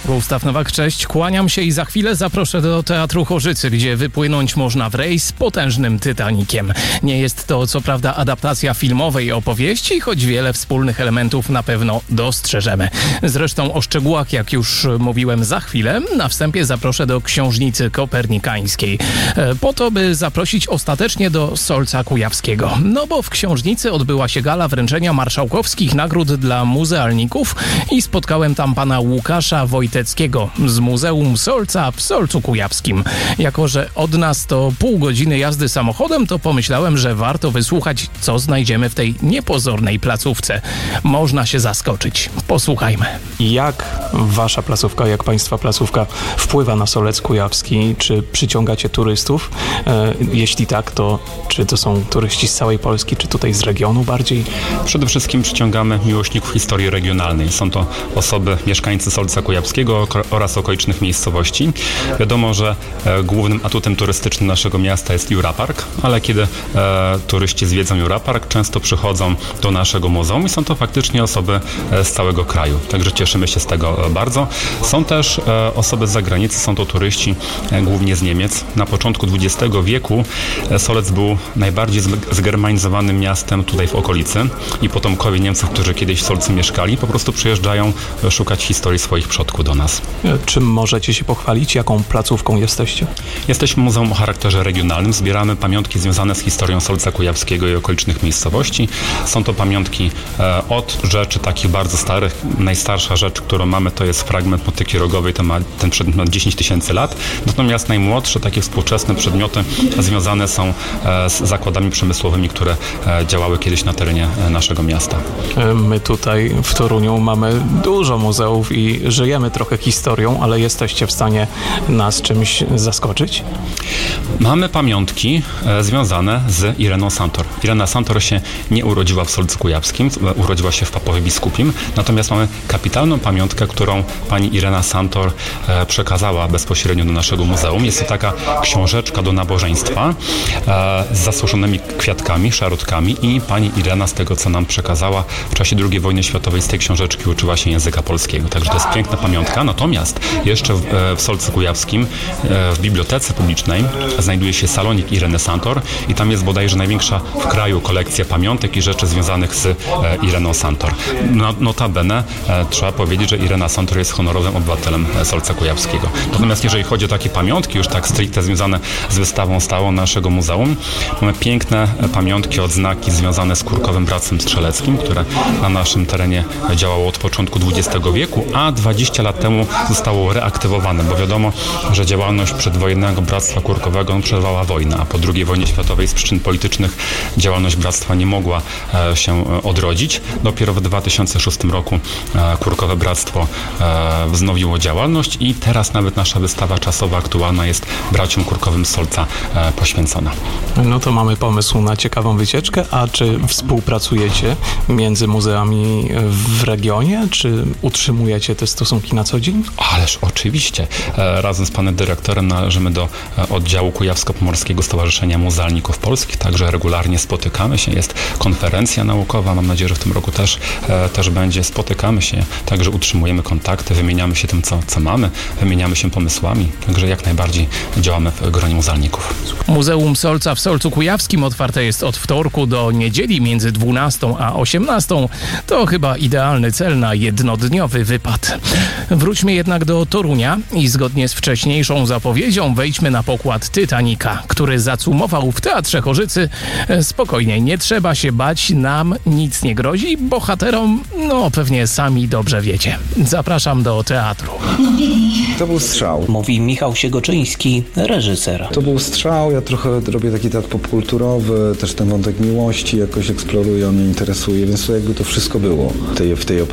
Gustaw Nowak, cześć, kłaniam się i za chwilę zaproszę do Teatru Chorzycy, gdzie wypłynąć można w rejs potężnym Titanikiem. Nie jest to co prawda adaptacja filmowej opowieści, choć wiele wspólnych elementów na pewno dostrzeżemy. Zresztą o szczegółach, jak już mówiłem, za chwilę. Na wstępie zaproszę do Książnicy Kopernikańskiej, po to, by zaprosić ostatecznie do Solca Kujawskiego. No bo w Książnicy odbyła się gala wręczenia marszałkowskich nagród dla muzealników i spotkałem tam pana Łukasza Wojteckiego z Muzeum Solca w Solcu Kujawskim. Jako że od nas to pół godziny jazdy samochodem, to pomyślałem, że warto wysłuchać, co znajdziemy w tej niepozornej placówce. Można się zaskoczyć. Posłuchajmy. Jak wasza placówka, jak państwa placówka wpływa na Solec Kujawski? Czy przyciągacie turystów? Jeśli tak, to czy to są turyści z całej Polski, czy tutaj z regionu bardziej? Przede wszystkim przyciągamy miłośników historii regionalnej. Są to osoby, mieszkańcy Solca Kujawskiego oraz okolicznych miejscowości. Wiadomo, że głównym atutem turystycznym naszego miasta jest Jurapark, ale kiedy turyści zwiedzą Jurapark, często przychodzą do naszego muzeum i są to faktycznie osoby z całego kraju. Także cieszymy się z tego bardzo. Są też osoby z zagranicy, są to turyści głównie z Niemiec. Na początku XX wieku Solec był najbardziej zgermanizowanym miastem tutaj w okolicy i potomkowie Niemców, którzy kiedyś w Solcu mieszkali, po prostu przyjeżdżają szukać historii swoich przodków do nas. Czym możecie się pochwalić? Jaką placówką jesteście? Jesteśmy muzeum o charakterze regionalnym. Zbieramy pamiątki związane z historią Solca Kujawskiego i okolicznych miejscowości. Są to pamiątki od rzeczy takich bardzo starych. Najstarsza rzecz, którą mamy, to jest fragment motyki rogowej. Ten przedmiot ma 10 tysięcy lat. Natomiast najmłodsze, takie współczesne przedmioty związane są z zakładami przemysłowymi, które działały kiedyś na terenie naszego miasta. My tutaj w Toruniu mamy dużo muzeów i żyjemy trochę historią, ale jesteście w stanie nas czymś zaskoczyć? Mamy pamiątki związane z Ireną Santor. Irena Santor się nie urodziła w Solcu Kujawskim, urodziła się w Papowie Biskupim, natomiast mamy kapitalną pamiątkę, którą pani Irena Santor przekazała bezpośrednio do naszego muzeum. Jest to taka książeczka do nabożeństwa z zasuszonymi kwiatkami, szarotkami i pani Irena, z tego co nam przekazała, w czasie II wojny światowej z tej książeczki uczyła się języka polskiego. Także to jest piękna pamiątka. Natomiast jeszcze w Solcu Kujawskim w bibliotece publicznej znajduje się salonik Ireny Santor i tam jest bodajże największa w kraju kolekcja pamiątek i rzeczy związanych z Ireną Santor. Notabene trzeba powiedzieć, że Irena Santor jest honorowym obywatelem Solca Kujawskiego. Natomiast jeżeli chodzi o takie pamiątki, już tak stricte związane z wystawą stałą naszego muzeum, mamy piękne pamiątki, odznaki związane z Kurkowym Bractwem Strzeleckim, które na naszym terenie działało od początku XX wieku, a 20 lat temu zostało reaktywowane, bo wiadomo, że działalność przedwojennego Bractwa Kurkowego przerwała wojnę, a po II wojnie światowej z przyczyn politycznych działalność bractwa nie mogła się odrodzić. Dopiero w 2006 roku Kurkowe Bractwo wznowiło działalność i teraz nawet nasza wystawa czasowa aktualna jest braciom Kurkowym z Solca poświęcona. No to mamy pomysł na ciekawą wycieczkę, a czy współpracujecie między muzeami w regionie, czy utrzymujecie te stosunki na co dzień? Ależ oczywiście. Razem z panem dyrektorem należymy do oddziału Kujawsko-Pomorskiego Stowarzyszenia Muzealników Polskich, także regularnie spotykamy się. Jest konferencja naukowa, mam nadzieję, że w tym roku też będzie. Spotykamy się, także utrzymujemy kontakty, wymieniamy się tym, co mamy, wymieniamy się pomysłami, także jak najbardziej działamy w gronie muzealników. Muzeum Solca w Solcu Kujawskim otwarte jest od wtorku do niedzieli między 12 a 18. To chyba idealny cel na jednodniowy wypad. Wróćmy jednak do Torunia i zgodnie z wcześniejszą zapowiedzią wejdźmy na pokład Titanica, który zacumował w Teatrze Chorzycy. Spokojnie, nie trzeba się bać, nam nic nie grozi, bohaterom, no pewnie sami dobrze wiecie. Zapraszam do teatru. To był strzał. Mówi Michał Siegoczyński, reżyser. To był strzał, ja trochę robię taki teatr popkulturowy, też ten wątek miłości jakoś eksploruję, on mnie interesuje, więc to jakby to wszystko było w tej opowieści.